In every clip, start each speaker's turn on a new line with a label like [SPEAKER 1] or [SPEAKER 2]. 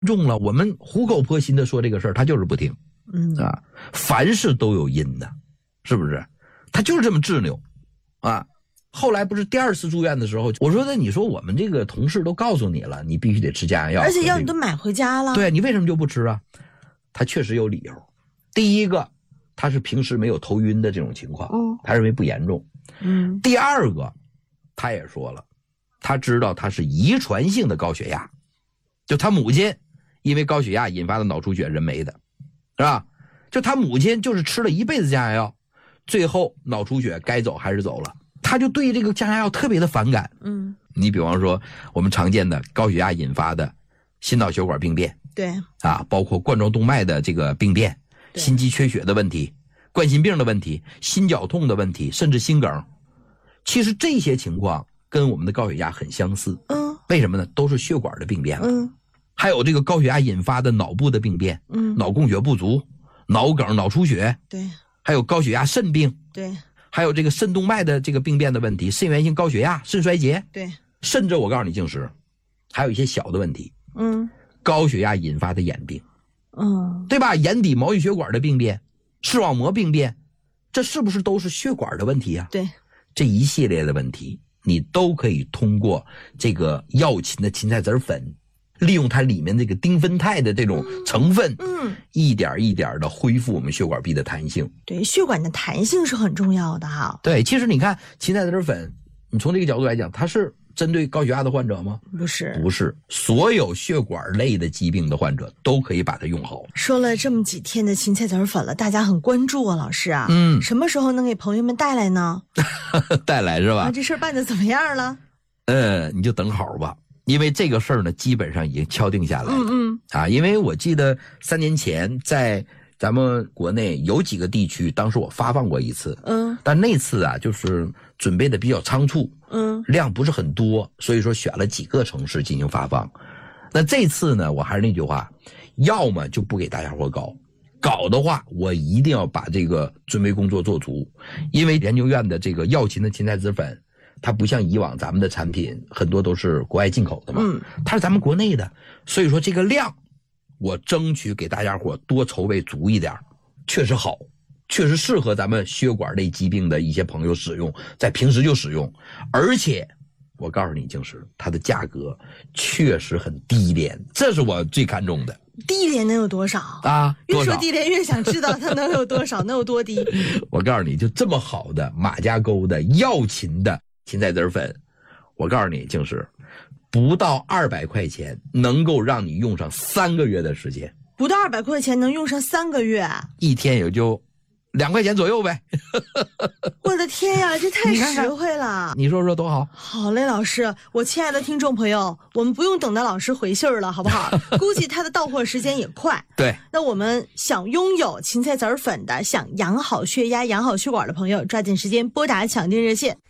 [SPEAKER 1] 重了，我们苦口婆心的说这个事儿，他就是不听。凡事都有因的，是不是？他就是这么执拗啊。后来不是第2次住院的时候，我说那你说我们这个同事都告诉你了，你必须得吃降压药，
[SPEAKER 2] 而且药你都买回家了，
[SPEAKER 1] 对，你为什么就不吃啊？他确实有理由。第一个，他是平时没有头晕的这种情况，他认为不严重。第二个，他也说了，他知道他是遗传性的高血压，就他母亲因为高血压引发的脑出血人没的，是吧？就他母亲就是吃了一辈子降压药，最后脑出血该走还是走了，他就对这个降压药特别的反感。你比方说我们常见的高血压引发的心脑血管病变，
[SPEAKER 2] 对
[SPEAKER 1] 啊，包括冠状动脉的这个病变，心肌缺血的问题，冠心病的问题，心绞痛的问题，甚至心梗。其实这些情况跟我们的高血压很相似。为什么呢？都是血管的病变了。还有这个高血压引发的脑部的病变，脑供血不足，脑梗、脑出血，
[SPEAKER 2] 对，
[SPEAKER 1] 还有高血压肾病，
[SPEAKER 2] 对，
[SPEAKER 1] 还有这个肾动脉的这个病变的问题，肾源性高血压、肾衰竭，
[SPEAKER 2] 对，
[SPEAKER 1] 甚至我告诉你，净石，还有一些小的问题，高血压引发的眼病，对吧？眼底毛细血管的病变，视网膜病变，这是不是都是血管的问题啊？
[SPEAKER 2] 对，
[SPEAKER 1] 这一系列的问题，你都可以通过这个药芹的芹菜籽粉，利用它里面这个丁酚肽的这种成分，一点一点的恢复我们血管壁的弹性。
[SPEAKER 2] 对，血管的弹性是很重要的哈。
[SPEAKER 1] 对，其实你看芹菜籽粉，你从这个角度来讲，它是针对高血压的患者吗？不是，不是，所有血管类的疾病的患者都可以把它用好。
[SPEAKER 2] 说了这么几天的芹菜籽粉了，大家很关注啊，老师啊，什么时候能给朋友们带来呢？
[SPEAKER 1] 带来是吧？
[SPEAKER 2] 这事儿办得怎么样了？
[SPEAKER 1] 你就等好吧。因为这个事儿呢，基本上已经敲定下来了。因为我记得3年前在咱们国内有几个地区，当时我发放过一次，但那次啊，就是准备的比较仓促，量不是很多，所以说选了几个城市进行发放。那这次呢，我还是那句话，要么就不给大家伙搞的话，我一定要把这个准备工作做足，因为研究院的这个药芹的芹菜籽粉，它不像以往咱们的产品很多都是国外进口的嘛，它是咱们国内的，所以说这个量我争取给大家伙多筹备足一点，确实好，确实适合咱们血管类疾病的一些朋友使用，在平时就使用，而且我告诉你，净石它的价格确实很低廉，这是我最看重的。
[SPEAKER 2] 低廉能有多少
[SPEAKER 1] 啊？
[SPEAKER 2] 越说低廉越想知道它能有多少，能有多低。
[SPEAKER 1] 我告诉你，就这么好的马家沟的药芹的芹菜籽粉，我告诉你，净石不到200块钱能够让你用上3个月的时间。
[SPEAKER 2] 不到200块钱能用上3个月，
[SPEAKER 1] 一天也就2块钱左右呗。
[SPEAKER 2] 我的天呀，这太实惠了！
[SPEAKER 1] 你说说多好。
[SPEAKER 2] 好嘞，老师，我亲爱的听众朋友，我们不用等到老师回信儿了，好不好？估计他的到货时间也快。
[SPEAKER 1] 对，
[SPEAKER 2] 那我们想拥有芹菜籽粉的，想养好血压、养好血管的朋友，抓紧时间拨打抢订热线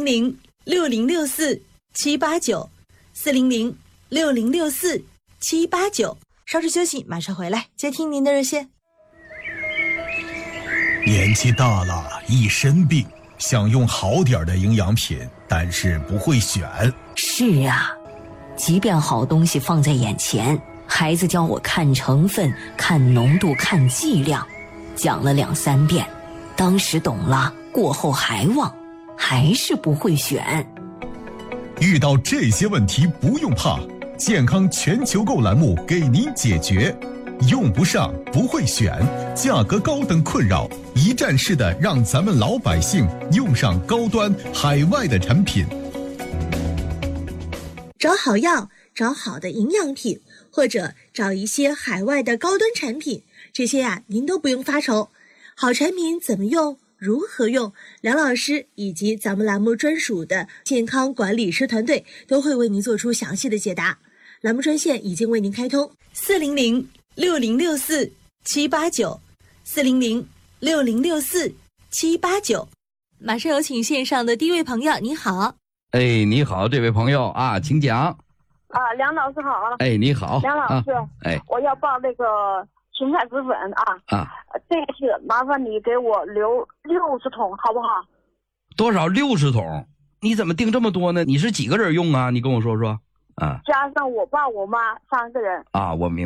[SPEAKER 2] 400-6064-789，400-6064-789。稍事休息，马上回来接听您的热线。
[SPEAKER 3] 年纪大了，一身病，想用好点的营养品，但是不会选。
[SPEAKER 4] 是啊，即便好东西放在眼前，孩子教我看成分、看浓度、看剂量，讲了2、3遍，当时懂了，过后还忘，还是不会选。
[SPEAKER 3] 遇到这些问题不用怕，健康全球购栏目给您解决。用不上，不会选，价格高等困扰，一站式的让咱们老百姓用上高端海外的产品。
[SPEAKER 2] 找好药，找好的营养品，或者找一些海外的高端产品，这些您都不用发愁。好产品怎么用，如何用，梁老师以及咱们栏目专属的健康管理师团队都会为您做出详细的解答。栏目专线已经为您开通，400-6064-789，400-6064-789。马上有请线上的第一位朋友，你好。
[SPEAKER 1] 你好，这位朋友啊，请讲。
[SPEAKER 5] 梁老师好。
[SPEAKER 1] 你好，
[SPEAKER 5] 梁老师，我要报那个芹菜籽粉这次麻烦你给我留60桶，好不好？
[SPEAKER 1] 多少？60桶？你怎么订这么多呢？你是几个人用啊？你跟我说说。 啊，
[SPEAKER 5] 加上我爸我妈3个人。
[SPEAKER 1] 啊，我明白。